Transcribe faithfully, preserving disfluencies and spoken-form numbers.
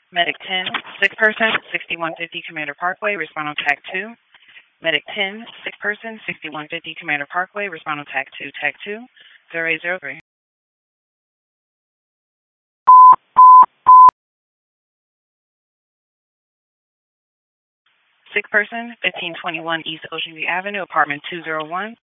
Medic ten, sick person, sixty-one fifty Commander Parkway, respond on TAC two. Medic ten, sick person, sixty-one fifty Commander Parkway, respond on TAC two. TAC two, zero eight zero three. Sick person, fifteen twenty-one East Ocean View Avenue, apartment two oh one.